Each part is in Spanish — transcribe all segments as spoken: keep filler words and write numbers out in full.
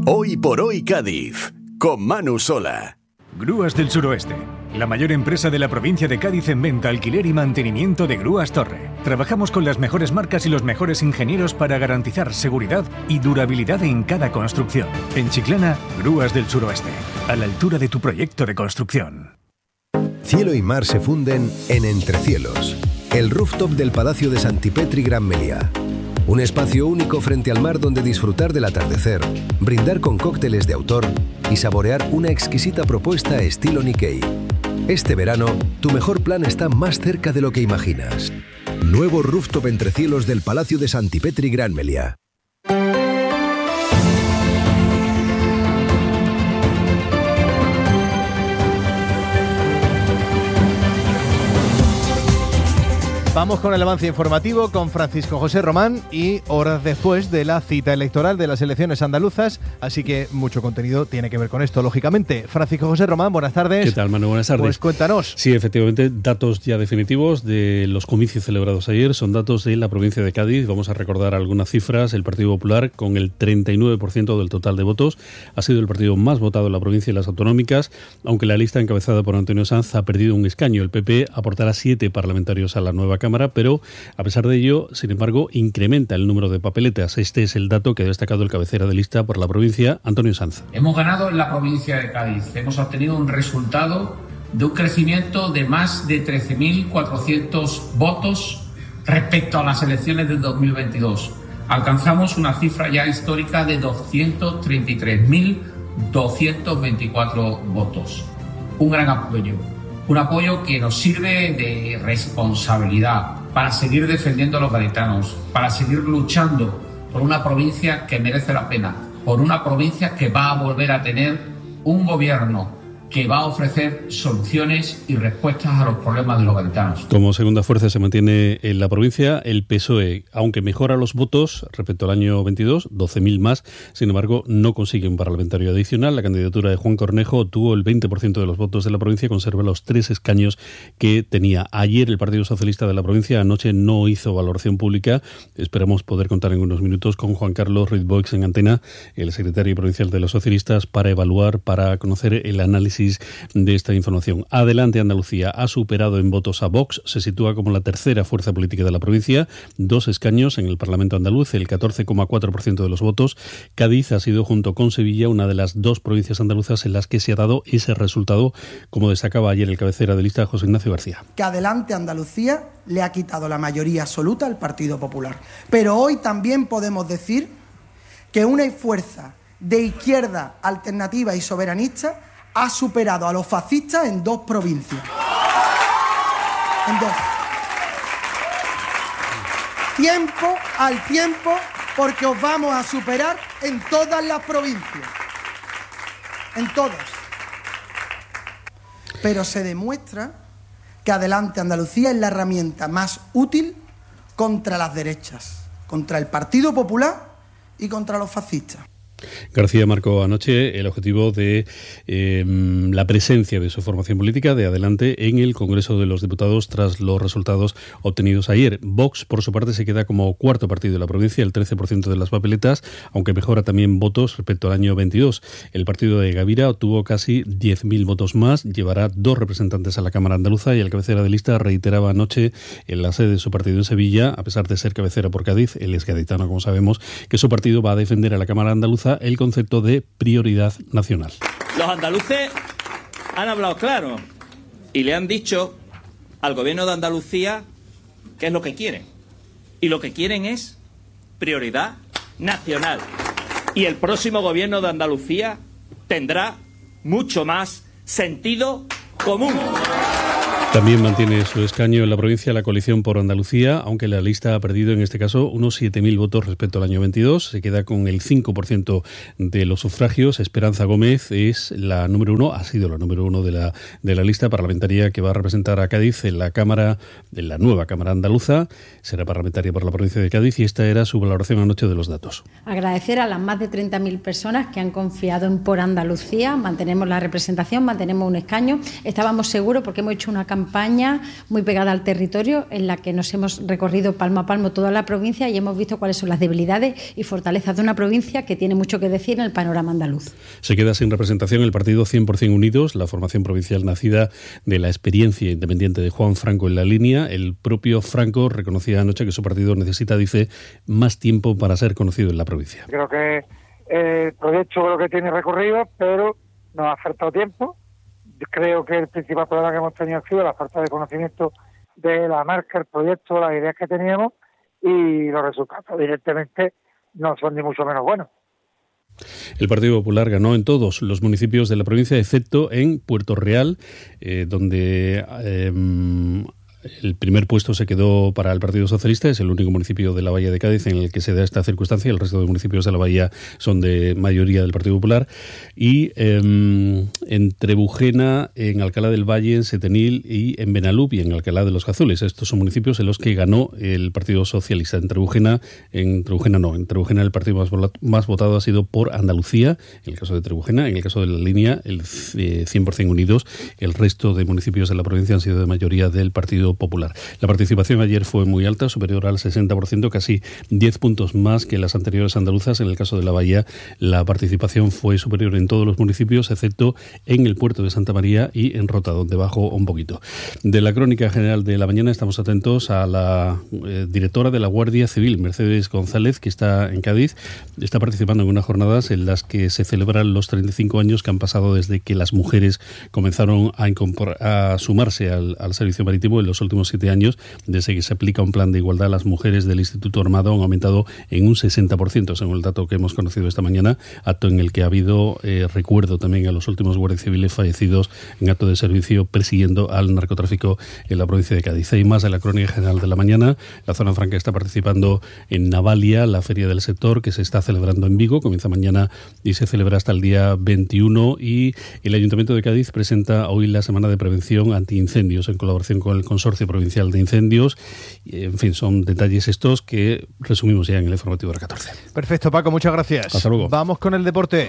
Hoy por hoy Cádiz, con Manu Sola. Grúas del Suroeste, la mayor empresa de la provincia de Cádiz en venta, alquiler y mantenimiento de grúas Torre. Trabajamos con las mejores marcas y los mejores ingenieros para garantizar seguridad y durabilidad en cada construcción. En Chiclana, Grúas del Suroeste, a la altura de tu proyecto de construcción. Cielo y mar se funden en Entrecielos, el rooftop del Palacio de Santipetri Gran Meliá. Un espacio único frente al mar donde disfrutar del atardecer, brindar con cócteles de autor y saborear una exquisita propuesta estilo Nikkei. Este verano, tu mejor plan está más cerca de lo que imaginas. Nuevo rooftop Entrecielos del Palacio de Santipetri Gran Meliá. Vamos con el avance informativo con Francisco José Román y horas después de la cita electoral de las elecciones andaluzas, así que mucho contenido tiene que ver con esto, lógicamente. Francisco José Román, buenas tardes. ¿Qué tal, Manu? Buenas tardes. Pues cuéntanos. Sí, efectivamente, datos ya definitivos de los comicios celebrados ayer, son datos de la provincia de Cádiz. Vamos a recordar algunas cifras. El Partido Popular, con el treinta y nueve por ciento del total de votos, ha sido el partido más votado en la provincia y las autonómicas, aunque la lista encabezada por Antonio Sanz ha perdido un escaño. El P P aportará siete parlamentarios a la nueva Cámara, pero a pesar de ello, sin embargo, incrementa el número de papeletas. Este es el dato que ha destacado el cabecera de lista por la provincia, Antonio Sanz. Hemos ganado en la provincia de Cádiz. Hemos obtenido un resultado de un crecimiento de más de trece mil cuatrocientos votos respecto a las elecciones del dos mil veintidós. Alcanzamos una cifra ya histórica de doscientos treinta y tres mil doscientos veinticuatro votos. Un gran apoyo. Un apoyo que nos sirve de responsabilidad para seguir defendiendo a los gaditanos, para seguir luchando por una provincia que merece la pena, por una provincia que va a volver a tener un gobierno que va a ofrecer soluciones y respuestas a los problemas de los gaditanos. Como segunda fuerza se mantiene en la provincia el P S O E, aunque mejora los votos respecto al año veintidós, doce mil más, sin embargo no consigue un parlamentario adicional. La candidatura de Juan Cornejo obtuvo el veinte por ciento de los votos de la provincia y conserva los tres escaños que tenía. Ayer el Partido Socialista de la provincia anoche no hizo valoración pública. Esperamos poder contar en unos minutos con Juan Carlos Ruiz Boix en antena, el secretario provincial de los socialistas, para evaluar, para conocer el análisis de esta información. Adelante Andalucía ha superado en votos a Vox, se sitúa como la tercera fuerza política de la provincia, dos escaños en el Parlamento andaluz, el catorce coma cuatro por ciento de los votos. Cádiz ha sido, junto con Sevilla, una de las dos provincias andaluzas en las que se ha dado ese resultado, como destacaba ayer el cabecera de lista, José Ignacio García. Que Adelante Andalucía le ha quitado la mayoría absoluta al Partido Popular. Pero hoy también podemos decir que una fuerza de izquierda alternativa y soberanista ha superado a los fascistas en dos provincias. En dos. Tiempo al tiempo, porque os vamos a superar en todas las provincias. En todas. Pero se demuestra que Adelante Andalucía es la herramienta más útil contra las derechas, contra el Partido Popular y contra los fascistas. García marcó anoche el objetivo de eh, la presencia de su formación política de Adelante en el Congreso de los Diputados tras los resultados obtenidos ayer. Vox, por su parte, se queda como cuarto partido de la provincia, el trece por ciento de las papeletas, aunque mejora también votos respecto al año veintidós. El partido de Gavira obtuvo casi diez mil votos más, llevará dos representantes a la Cámara Andaluza y el cabecera de lista reiteraba anoche en la sede de su partido en Sevilla, a pesar de ser cabecera por Cádiz, él es gaditano, como sabemos, que su partido va a defender a la Cámara Andaluza el concepto de prioridad nacional. Los andaluces han hablado claro y le han dicho al gobierno de Andalucía qué es lo que quieren. Y lo que quieren es prioridad nacional. Y el próximo gobierno de Andalucía tendrá mucho más sentido común. También mantiene su escaño en la provincia la coalición por Andalucía, aunque la lista ha perdido en este caso unos siete mil votos respecto al año veintidós. Se queda con el cinco por ciento de los sufragios. Esperanza Gómez es la número uno, ha sido la número uno de la, de la lista parlamentaria que va a representar a Cádiz en la Cámara, en la nueva Cámara Andaluza. Será parlamentaria por la provincia de Cádiz y esta era su valoración anoche de los datos. Agradecer a las más de treinta mil personas que han confiado en Por Andalucía. Mantenemos la representación, mantenemos un escaño. Estábamos seguros porque hemos hecho una campaña campaña muy pegada al territorio, en la que nos hemos recorrido palmo a palmo toda la provincia y hemos visto cuáles son las debilidades y fortalezas de una provincia que tiene mucho que decir en el panorama andaluz. Se queda sin representación el partido cien por ciento Unidos, la formación provincial nacida de la experiencia independiente de Juan Franco en la línea. El propio Franco reconocía anoche que su partido necesita, dice, más tiempo para ser conocido en la provincia. Creo que el proyecto creo que tiene recorrido, pero nos ha faltado tiempo. Creo que el principal problema que hemos tenido ha sido la falta de conocimiento de la marca, el proyecto, las ideas que teníamos, y los resultados evidentemente no son ni mucho menos buenos. El Partido Popular ganó en todos los municipios de la provincia, excepto en Puerto Real, eh, donde eh, el primer puesto se quedó para el Partido Socialista. Es el único municipio de la Bahía de Cádiz en el que se da esta circunstancia. El resto de municipios de la Bahía son de mayoría del Partido Popular. Y eh, en Trebujena, en Alcalá del Valle, en Setenil y en Benalup y en Alcalá de los Gazules. Estos son municipios en los que ganó el Partido Socialista. En Trebujena, en Trebujena no, en Trebujena el partido más, más votado ha sido por Andalucía, en el caso de Trebujena. En el caso de la línea, el cien por ciento Unidos. El resto de municipios de la provincia han sido de mayoría del Partido Popular. La participación ayer fue muy alta, superior al sesenta por ciento, casi diez puntos más que las anteriores andaluzas. En el caso de la Bahía, la participación fue superior en todos los municipios, excepto en el puerto de Santa María y en Rota, donde bajó un poquito. De la crónica general de la mañana estamos atentos a la eh, directora de la Guardia Civil, Mercedes González, que está en Cádiz. Está participando en unas jornadas en las que se celebran los treinta y cinco años que han pasado desde que las mujeres comenzaron a, a sumarse al, al servicio marítimo. En los últimos siete años, desde que se aplica un plan de igualdad, las mujeres del Instituto Armado han aumentado en un sesenta por ciento, según el dato que hemos conocido esta mañana, acto en el que ha habido eh, recuerdo también a los últimos guardias civiles fallecidos en acto de servicio persiguiendo al narcotráfico en la provincia de Cádiz. Hay más de la crónica general de la mañana. La Zona Franca está participando en Navalia, la feria del sector que se está celebrando en Vigo, comienza mañana y se celebra hasta el día veintiuno, y el Ayuntamiento de Cádiz presenta hoy la Semana de Prevención Antiincendios en colaboración con el Consorcio Provincial de Incendios. En fin, son detalles estos que resumimos ya en el informativo de la catorce. Perfecto, Paco, muchas gracias. Hasta luego. Vamos con el deporte.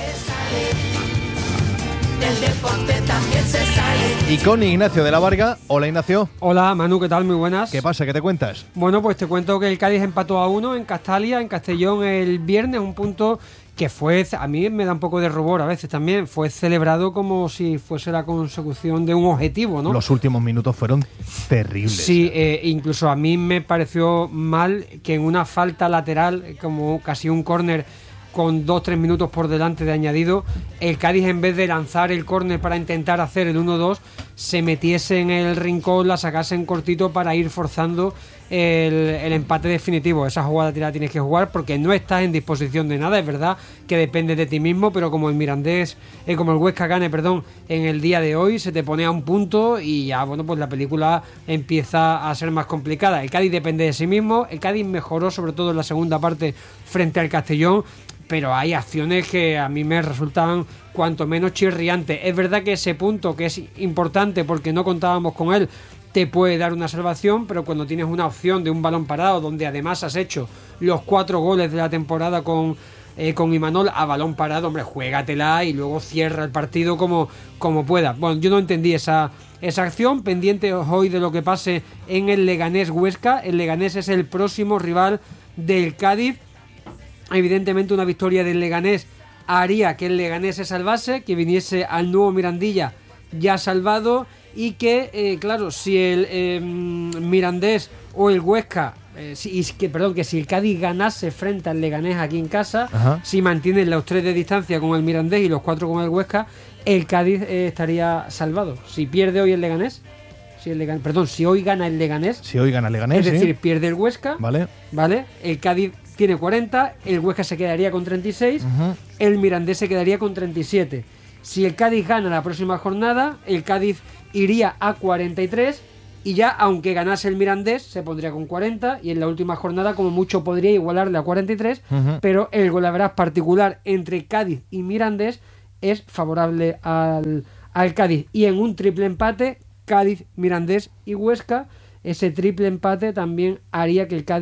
Del deporte también se sale. Y con Ignacio de la Varga. Hola, Ignacio. Hola, Manu, ¿qué tal? Muy buenas. ¿Qué pasa? ¿Qué te cuentas? Bueno, pues te cuento que el Cádiz empató a uno en Castalia, en Castellón, el viernes, un punto que fue, a mí me da un poco de rubor a veces también, fue celebrado como si fuese la consecución de un objetivo, ¿no? Los últimos minutos fueron terribles. Sí, eh, incluso a mí me pareció mal que en una falta lateral, como casi un córner, con dos tres minutos por delante de añadido, el Cádiz, en vez de lanzar el córner para intentar hacer el uno dos, se metiese en el rincón, la sacase en cortito para ir forzando el, el empate definitivo. Esa jugada tirada tienes que jugar porque no estás en disposición de nada. Es verdad que depende de ti mismo, pero como el Mirandés, eh, como el Huesca gane, perdón, en el día de hoy, se te pone a un punto y ya, bueno, pues la película empieza a ser más complicada. El Cádiz depende de sí mismo, el Cádiz mejoró sobre todo en la segunda parte frente al Castellón, pero hay acciones que a mí me resultan cuanto menos chirriantes. Es verdad que ese punto, que es importante porque no contábamos con él, te puede dar una salvación, pero cuando tienes una opción de un balón parado, donde además has hecho los cuatro goles de la temporada con, eh, con Imanol a balón parado, hombre, juégatela y luego cierra el partido como, como pueda. Bueno, yo no entendí esa, esa acción, pendiente hoy de lo que pase en el Leganés Huesca. El Leganés es el próximo rival del Cádiz. Evidentemente una victoria del Leganés haría que el Leganés se salvase, que viniese al nuevo Mirandilla ya salvado, y que, eh, claro, si el eh, Mirandés o el Huesca, eh, si, que, perdón, que si el Cádiz ganase frente al Leganés aquí en casa, Ajá. si mantienen los tres de distancia con el Mirandés y los cuatro con el Huesca, el Cádiz eh, estaría salvado. Si pierde hoy el Leganés, si el Leganés, perdón, si hoy gana el Leganés, si hoy gana el Leganés, es decir, ¿sí? pierde el Huesca, vale, vale, el Cádiz tiene cuarenta, el Huesca se quedaría con treinta y seis, uh-huh. el Mirandés se quedaría con treinta y siete. Si el Cádiz gana la próxima jornada, el Cádiz iría a cuarenta y tres y ya, aunque ganase el Mirandés, se pondría con cuarenta, y en la última jornada como mucho podría igualarle a cuarenta y tres, uh-huh. pero el golaveraje particular entre Cádiz y Mirandés es favorable al, al Cádiz, y en un triple empate, Cádiz, Mirandés y Huesca, ese triple empate también haría que el Cádiz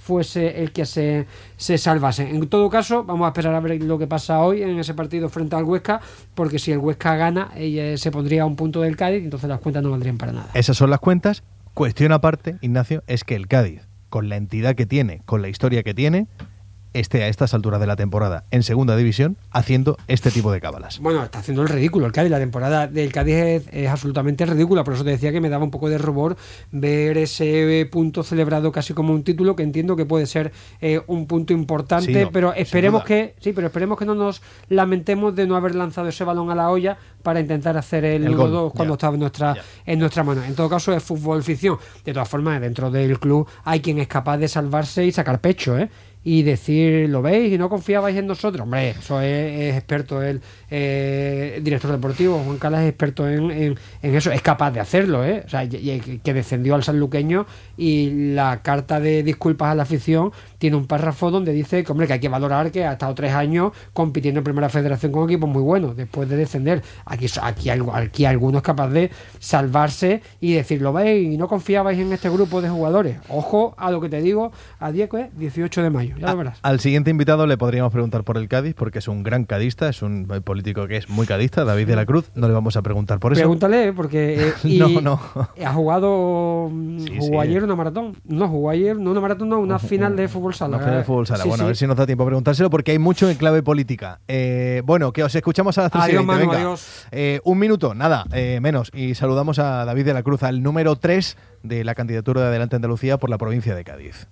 fuese el que se, se salvase. En todo caso, vamos a esperar a ver lo que pasa hoy en ese partido frente al Huesca, porque si el Huesca gana, ella se pondría a un punto del Cádiz, entonces las cuentas no valdrían para nada. Esas son las cuentas. Cuestión aparte, Ignacio, es que el Cádiz, con la entidad que tiene, con la historia que tiene, esté a estas alturas de la temporada en segunda división haciendo este tipo de cábalas. Bueno, está haciendo el ridículo el Cádiz. La temporada del Cádiz es, es absolutamente ridícula. Por eso te decía que me daba un poco de rubor ver ese punto celebrado casi como un título, que entiendo que puede ser eh, un punto importante, sí, no, pero esperemos que sí, pero esperemos que no nos lamentemos de no haber lanzado ese balón a la olla para intentar hacer el, el uno dos cuando ya. estaba en nuestra, en nuestra mano. En todo caso, es fútbol ficción. De todas formas, dentro del club hay quien es capaz de salvarse y sacar pecho, ¿eh? Y decir, ¿lo veis? Y no confiabais en nosotros. Hombre, eso es, es experto el, eh, el director deportivo, Juan Calas es experto en, en, en eso, es capaz de hacerlo, ¿eh? O sea, y, y, que defendió al sanluqueño, y la carta de disculpas a la afición tiene un párrafo donde dice que, hombre, que hay que valorar que ha estado tres años compitiendo en Primera Federación con equipos muy buenos, después de descender. Aquí, aquí, aquí alguno es capaz de salvarse y decir, ¿lo veis? Y no confiabais en este grupo de jugadores. Ojo a lo que te digo, a Diego, dieciocho de mayo. Ya lo verás. Al siguiente invitado le podríamos preguntar por el Cádiz, porque es un gran cadista, es un político que es muy cadista, David de la Cruz. No le vamos a preguntar por eso. Pregúntale, porque... Eh, y no, no. Ha jugado... Sí, jugó sí. ayer una maratón. No, jugó ayer, no una maratón, no, una final de fútbol sala. Una final de fútbol sala. Sí, bueno, sí. a ver si nos da tiempo a preguntárselo, porque hay mucho en clave política. Eh, bueno, que os escuchamos a las tres y veinte. Manu, Venga. adiós. Eh, un minuto, nada, eh, menos. Y saludamos a David de la Cruz, al número tres de la candidatura de Adelante Andalucía por la provincia de Cádiz.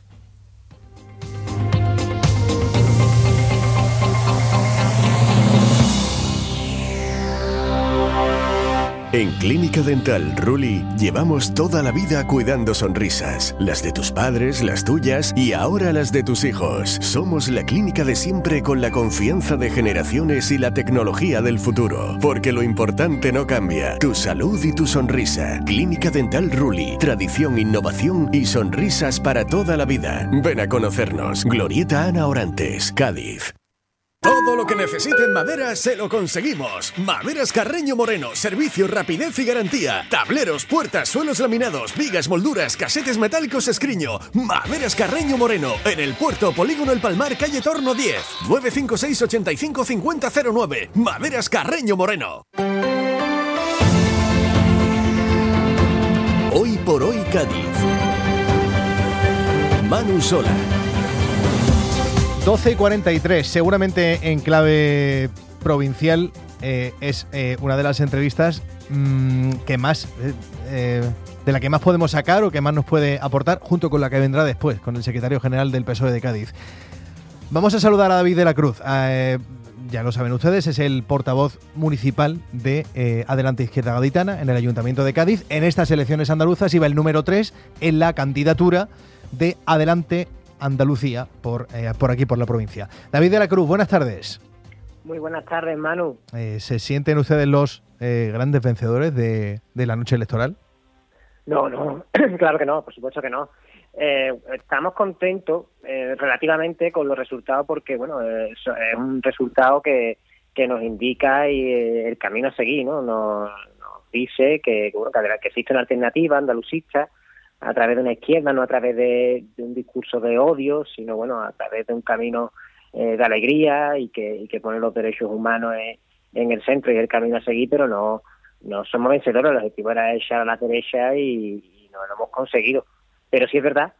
En Clínica Dental Ruli llevamos toda la vida cuidando sonrisas, las de tus padres, las tuyas y ahora las de tus hijos. Somos la clínica de siempre con la confianza de generaciones y la tecnología del futuro, porque lo importante no cambia, tu salud y tu sonrisa. Clínica Dental Ruli, tradición, innovación y sonrisas para toda la vida. Ven a conocernos. Glorieta Ana Orantes, Cádiz. Todo lo que necesite en madera se lo conseguimos. Maderas Carreño Moreno, servicio, rapidez y garantía. Tableros, puertas, suelos laminados, vigas, molduras, casetes metálicos Escriño. Maderas Carreño Moreno, en el Puerto Polígono El Palmar, calle Torno diez. nueve cinco seis, ochenta y cinco, cincuenta cero nueve. Maderas Carreño Moreno. Hoy por hoy Cádiz. Manu Sola. doce y cuarenta y tres, seguramente en clave provincial, eh, es eh, una de las entrevistas mmm, que más eh, eh, de la que más podemos sacar o que más nos puede aportar, junto con la que vendrá después, con el secretario general del P S O E de Cádiz. Vamos a saludar a David de la Cruz. Eh, ya lo saben ustedes, es el portavoz municipal de eh, Adelante Izquierda Gaditana en el Ayuntamiento de Cádiz. En estas elecciones andaluzas iba el número tres en la candidatura de Adelante Andalucía, por, eh, por aquí, por la provincia. David de la Cruz, buenas tardes. Muy buenas tardes, Manu. Eh, ¿Se sienten ustedes los eh, grandes vencedores de, de la noche electoral? No, no, claro que no, por supuesto que no. Eh, estamos contentos eh, relativamente con los resultados porque, bueno, eh, es un resultado que, que nos indica y, eh, el camino a seguir, ¿no? Nos, nos dice que, bueno, que, que existe una alternativa andalucista a través de una izquierda, no a través de, de un discurso de odio, sino bueno, a través de un camino eh, de alegría y que, y que pone los derechos humanos en, en el centro y el camino a seguir, pero no no somos vencedores. El objetivo era echar a la derecha y, y no lo hemos conseguido. Pero sí es verdad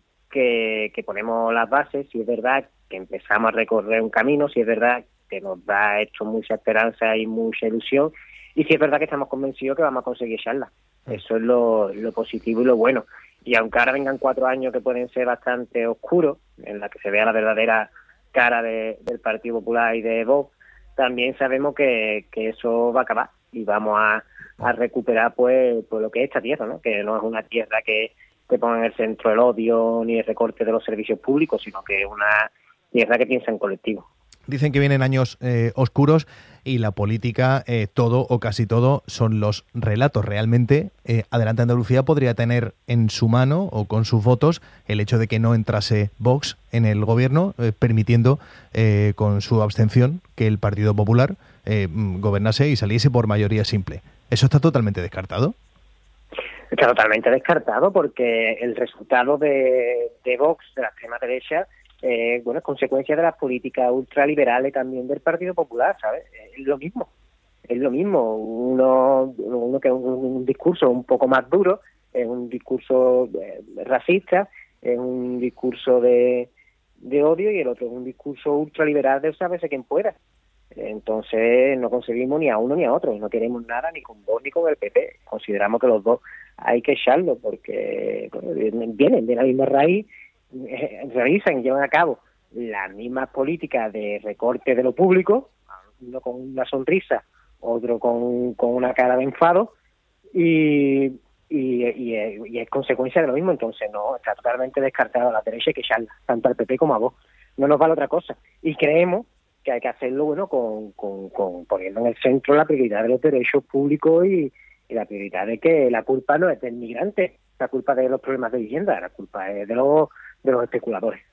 que, que ponemos las bases, sí es verdad que empezamos a recorrer un camino, sí es verdad que nos da hecho mucha esperanza y mucha ilusión, y sí es verdad que estamos convencidos que vamos a conseguir echarla. Eso es lo, lo positivo y lo bueno. Y aunque ahora vengan cuatro años que pueden ser bastante oscuros, en la que se vea la verdadera cara de, del Partido Popular y de Vox, también sabemos que, que eso va a acabar y vamos a, a recuperar pues, pues lo que es esta tierra, ¿no? Que no es una tierra que, que ponga en el centro el odio ni el recorte de los servicios públicos, sino que es una tierra que piensa en colectivo. Dicen que vienen años eh, oscuros y la política, eh, todo o casi todo, son los relatos. Realmente, eh, Adelante Andalucía podría tener en su mano o con sus votos el hecho de que no entrase Vox en el gobierno, eh, permitiendo eh, con su abstención que el Partido Popular eh, gobernase y saliese por mayoría simple. ¿Eso está totalmente descartado? Está totalmente descartado porque el resultado de, de Vox, de la extrema derecha, eh, bueno, es consecuencia de las políticas ultraliberales también del Partido Popular, ¿sabes? Es lo mismo, es lo mismo. Uno, uno que es un, un discurso un poco más duro, es un discurso eh, racista, es un discurso de, de odio, y el otro es un discurso ultraliberal de sálvese quien pueda. Entonces no conseguimos ni a uno ni a otro, no queremos nada ni con Vox ni con el P P. Consideramos que los dos hay que echarlo porque bueno, vienen de la misma raíz, eh, realizan y llevan a cabo las mismas políticas de recorte de lo público, uno con una sonrisa, otro con, con una cara de enfado, y, y, y, y es consecuencia de lo mismo. Entonces no, está totalmente descartado a la derecha, hay que echarla, tanto al P P como a Vox. No nos vale otra cosa. Y creemos que hay que hacerlo bueno con, con, con poniendo en el centro la prioridad de los derechos públicos y, y la prioridad de que la culpa no es del migrante, la culpa de los problemas de vivienda, la culpa es de los, de los especuladores.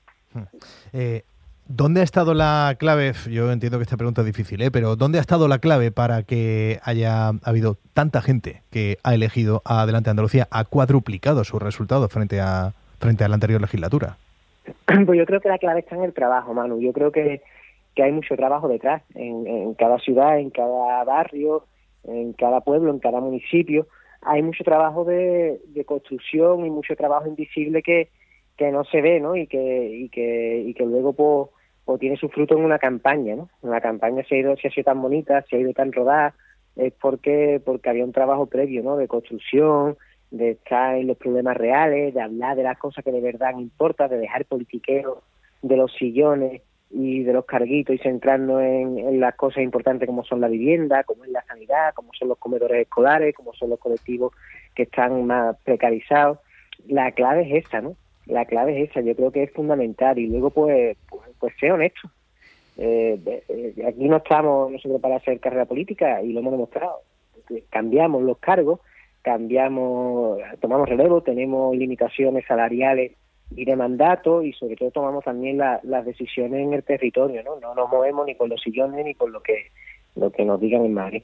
Eh, ¿Dónde ha estado la clave? Yo entiendo que esta pregunta es difícil, ¿eh? Pero ¿dónde ha estado la clave para que haya habido tanta gente que ha elegido a Adelante Andalucía, ha cuadruplicado sus resultados frente a frente a la anterior legislatura? Pues yo creo que la clave está en el trabajo, Manu. Yo creo que que hay mucho trabajo detrás, en, en cada ciudad, en cada barrio, en cada pueblo, en cada municipio. Hay mucho trabajo de, de construcción y mucho trabajo invisible que, que no se ve, ¿no? Y que y que y que luego pues, pues tiene su fruto en una campaña, ¿no? Una campaña se ha ido, se ha sido tan bonita, se ha ido tan rodada, es porque porque había un trabajo previo, ¿no? De construcción, de estar en los problemas reales, de hablar de las cosas que de verdad importan, de dejar politiqueo de los sillones y de los carguitos y centrarnos en, en las cosas importantes como son la vivienda, como es la sanidad, como son los comedores escolares, como son los colectivos que están más precarizados. La clave es esa, ¿no? La clave es esa, yo creo que es fundamental. Y luego, pues, pues, pues ser honesto. Eh, eh, aquí no estamos nosotros para hacer carrera política y lo hemos demostrado. Cambiamos los cargos, cambiamos, tomamos relevo, tenemos limitaciones salariales y de mandato, y sobre todo tomamos también la, las decisiones en el territorio, ¿no? No nos movemos ni por los sillones ni por lo que lo que nos digan en Madrid.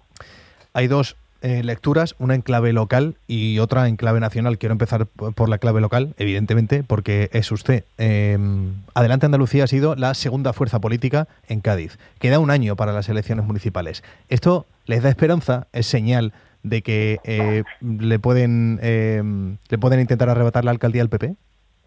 Hay dos eh, lecturas, una en clave local y otra en clave nacional. Quiero empezar por la clave local, evidentemente, porque es usted. Eh, Adelante Andalucía ha sido la segunda fuerza política en Cádiz. Queda un año para las elecciones municipales. ¿Esto les da esperanza? ¿Es señal de que eh, le pueden eh, le pueden intentar arrebatar la alcaldía al P P?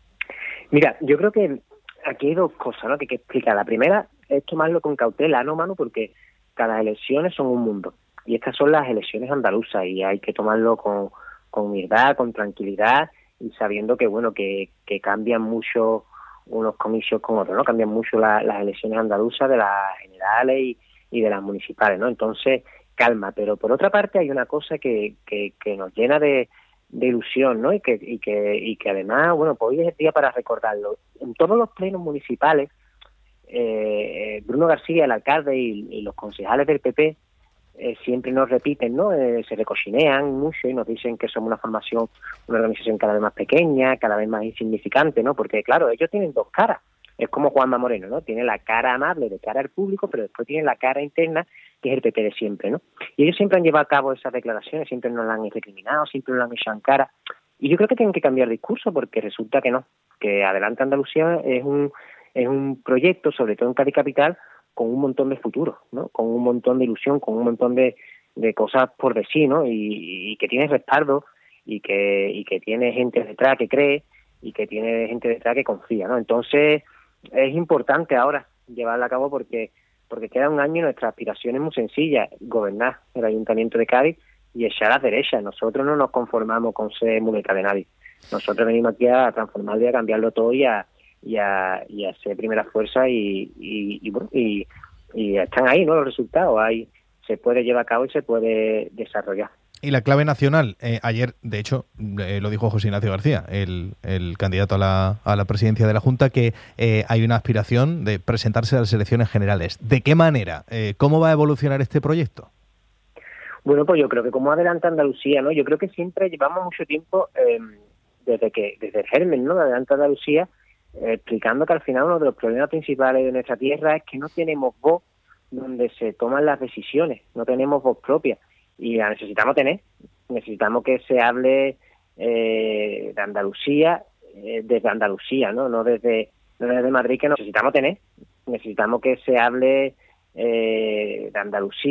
Mira, yo creo que aquí hay dos cosas, ¿no?, que hay que explicar. La primera es tomarlo con cautela, ¿no, Manu? Porque cada elecciones son un mundo. Y estas son las elecciones andaluzas y hay que tomarlo con, con humildad, con tranquilidad y sabiendo que, bueno, que, que cambian mucho unos comicios con otros, ¿no? Cambian mucho la, las elecciones andaluzas de las generales y, y de las municipales, ¿no? Entonces, calma. Pero por otra parte hay una cosa que, que, que nos llena de... de ilusión, ¿no? Y que y que y que además, bueno, pues hoy es el día para recordarlo. En todos los plenos municipales, eh, Bruno García, el alcalde, y, y los concejales del P P eh, siempre nos repiten, ¿no? Eh, se recochinean mucho y nos dicen que somos una formación, una organización cada vez más pequeña, cada vez más insignificante, ¿no? Porque, claro, ellos tienen dos caras. Es como Juanma Moreno, ¿no? Tiene la cara amable de cara al público, pero después tiene la cara interna, que es el P P de siempre, ¿no? Y ellos siempre han llevado a cabo esas declaraciones, siempre nos las han recriminado, siempre nos las han echado en cara. Y yo creo que tienen que cambiar de discurso, porque resulta que no, que Adelante Andalucía es un es un proyecto, sobre todo en Cádiz Capital, con un montón de futuro, ¿no? Con un montón de ilusión, con un montón de, de cosas por decir, ¿no? Y, y que tiene respaldo y que y que tiene gente detrás que cree y que tiene gente detrás que confía, ¿no? Entonces es importante ahora llevarla a cabo porque porque queda un año y nuestra aspiración es muy sencilla: gobernar el Ayuntamiento de Cádiz y echar a las derechas. Nosotros no nos conformamos con ser muleta de nadie. Nosotros venimos aquí a transformarlo y a cambiarlo todo y a, y a, y a ser primera fuerza y, y, y, bueno, y, y están ahí, ¿no?, los resultados. Ahí se puede llevar a cabo y se puede desarrollar. Y la clave nacional, eh, ayer, de hecho, eh, lo dijo José Ignacio García, el, el candidato a la, a la presidencia de la Junta, que eh, hay una aspiración de presentarse a las elecciones generales. ¿De qué manera? Eh, ¿Cómo va a evolucionar este proyecto? Bueno, pues yo creo que como Adelante Andalucía, ¿no? Yo creo que siempre llevamos mucho tiempo, eh, desde que desde el germen, ¿no?, de Adelante Andalucía, eh, explicando que al final uno de los problemas principales de nuestra tierra es que no tenemos voz donde se toman las decisiones, no tenemos voz propia. Y la necesitamos tener, necesitamos que se hable eh, de Andalucía eh, desde Andalucía, ¿no? No desde, no desde Madrid, que necesitamos tener. Necesitamos que se hable eh, de Andalucía